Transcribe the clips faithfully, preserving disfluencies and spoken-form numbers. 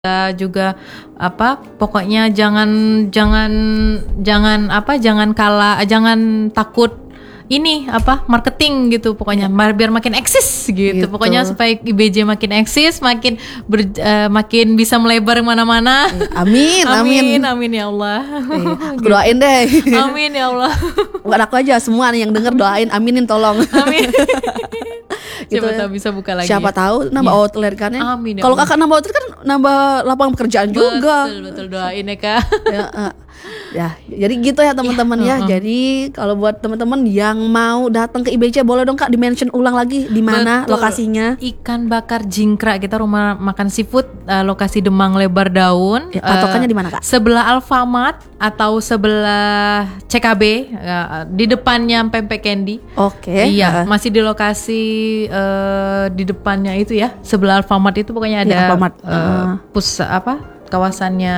juga apa pokoknya jangan jangan jangan apa jangan kalah jangan takut ini apa marketing gitu pokoknya biar makin eksis gitu. Gitu pokoknya supaya I B J makin eksis makin ber, uh, makin bisa melebar kemana-mana. Amin amin amin amin ya Allah. Eh, aku doain deh. Amin ya Allah. Bukan aku aja, semua nih yang denger doain, aminin tolong. Amin. Gitu siapa ya. tahu bisa buka lagi. Siapa tahu nambah ya. outlet kan ya. Amin ya Kalau Allah. kakak nambah outlet kan nambah lapangan pekerjaan betul, juga. Betul betul doain ya Kak. ya, uh, ya, jadi gitu ya teman-teman ya. ya. Uh-uh. Jadi kalau buat teman-teman yang mau datang ke I B C boleh dong Kak di-mention ulang lagi di mana lokasinya. Ikan bakar Jingkra, kita rumah makan seafood uh, lokasi Demang Lebar Daun. Ya, patokannya uh, di mana Kak? Sebelah Alfamart atau sebelah C K B uh, di depannya Pempek Candy. Oke. Okay. Iya, uh. masih di lokasi uh, di depannya itu ya, sebelah Alfamart itu pokoknya ada ya, uh, uh, pus apa kawasannya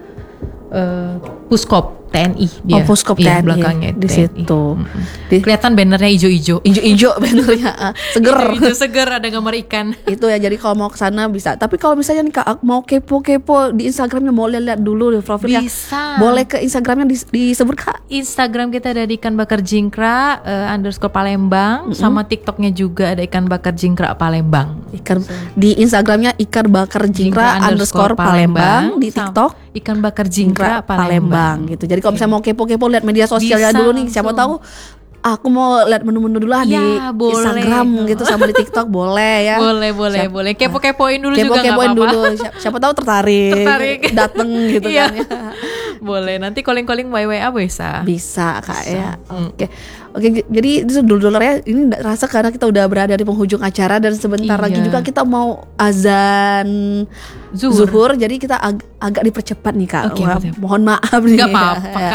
uh, Puskop T N I dia. Oh, Puskop iya, T N I belakangnya di T N I. situ. Mm-hmm. Di, kelihatan bannernya hijau-hijau. Hijau-hijau bannernya. Seger. Hijau seger ada gambar ikan. Itu ya, jadi kalau mau ke sana bisa. Tapi kalau misalnya nih Kak mau kepo-kepo di Instagramnya, mau lihat dulu di profilnya. Bisa. Boleh ke Instagramnya dis- disebut Kak? Instagram kita ada di ikan bakar Jingkra uh, underscore Palembang, mm-hmm. sama TikToknya juga ada ikan bakar Jingkra Palembang. Ikan di Instagramnya ikan bakar Jingkra, Jingkra underscore Palembang, di TikTok ikan bakar Jingkra, Jingkra Palembang. Palembang gitu. Jadi kalau misalnya mau kepo-kepo lihat media sosialnya bisa, dulu nih, siapa tahu aku mau lihat menu-menu dulu lah ya, di boleh. Instagram gitu sama di TikTok boleh ya. Boleh boleh Siap, boleh. Kepo-kepoin dulu kepo, juga kepoin nggak apa-apa. Dulu. Siapa, siapa tahu tertarik, tertarik. dateng gitu kan ya. Boleh. Nanti calling-calling W W A bisa. Bisa Kak bisa. Ya. Hmm. Oke. Oke, jadi itu dulu-dulu ya. Ini rasa karena kita udah berada di penghujung acara dan sebentar iya. lagi juga kita mau azan zuhur, zuhur jadi kita ag- agak dipercepat nih Kak. Okay, Wah, mohon maaf nih. Gak apa-apa Kak.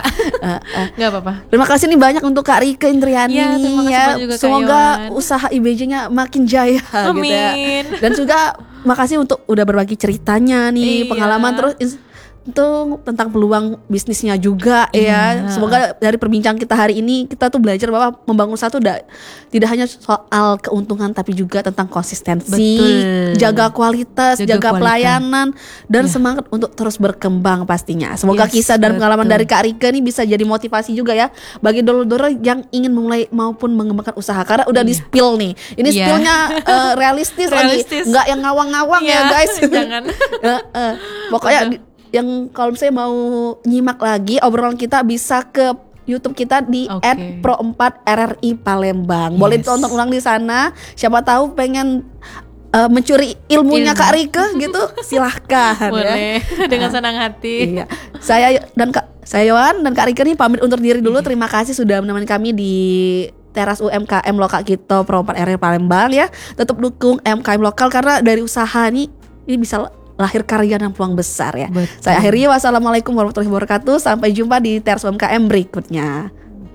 Gak apa-apa. Terima kasih nih banyak untuk Kak Rike Indriani ya, ya. Juga, semoga usaha I B J-nya makin jaya. Amin. Gitu ya. Dan juga makasih untuk udah berbagi ceritanya nih, iya. pengalaman terus itu tentang peluang bisnisnya juga ya. Semoga dari perbincangan kita hari ini kita tuh belajar bahwa membangun satu da, tidak hanya soal keuntungan tapi juga tentang konsistensi, betul. jaga kualitas, jaga, jaga pelayanan dan ya. semangat untuk terus berkembang pastinya. Semoga yes, kisah dan betul. pengalaman dari Kak Rike ini bisa jadi motivasi juga ya bagi dolo-dolo yang ingin memulai maupun mengembangkan usaha, karena udah iya. di spill nih. Ini yeah. spillnya uh, realistis, realistis lagi, nggak yang ngawang-ngawang yeah. ya guys. Jangan. uh, uh, pokoknya di, yang kalau misalnya mau nyimak lagi obrolan kita bisa ke YouTube kita di okay. et pro empat R R I Palembang. Yes. Boleh tonton ulang di sana. Siapa tahu pengen uh, mencuri ilmunya Ilmu. Kak Rike gitu, silahkan. Boleh ya. Dengan uh, senang hati. Iya. Saya dan Kak saya Yohan dan Kak Rike nih pamit undur diri dulu. Terima kasih sudah menemani kami di Teras U M K M Lokal Kito Pro empat R R I Palembang ya. Tetap dukung U M K M lokal karena dari usaha nih ini bisa lahir karya dan peluang besar ya. Betul. Saya akhiri, wassalamualaikum warahmatullahi wabarakatuh. Sampai jumpa di Teras U M K M berikutnya.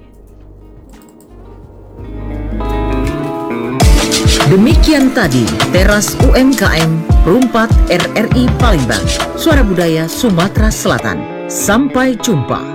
Demikian tadi Teras U M K M Pro empat R R I Palembang, Suara Budaya Sumatera Selatan. Sampai jumpa.